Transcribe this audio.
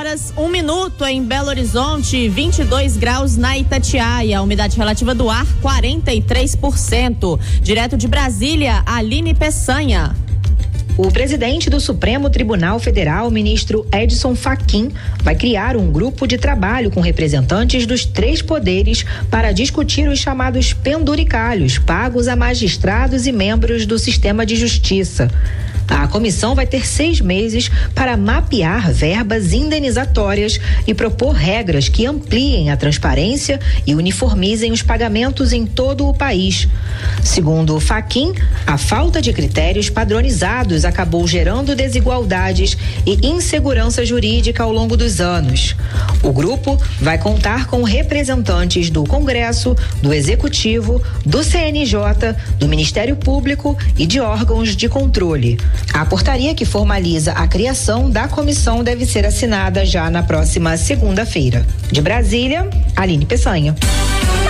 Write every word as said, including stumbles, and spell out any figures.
horas, um minuto em Belo Horizonte, vinte e dois graus na Itatiaia, a umidade relativa do ar quarenta e três por cento. Direto de Brasília, Aline Peçanha. O presidente do Supremo Tribunal Federal, ministro Edson Fachin, vai criar um grupo de trabalho com representantes dos três poderes para discutir os chamados penduricalhos pagos a magistrados e membros do sistema de justiça. A comissão vai ter seis meses para mapear verbas indenizatórias e propor regras que ampliem a transparência e uniformizem os pagamentos em todo o país. Segundo o Fachin, a falta de critérios padronizados acabou gerando desigualdades e insegurança jurídica ao longo dos anos. O grupo vai contar com representantes do Congresso, do Executivo, do C N J, do Ministério Público e de órgãos de controle. A portaria que formaliza a criação da comissão deve ser assinada já na próxima segunda-feira. De Brasília, Aline Peçanha.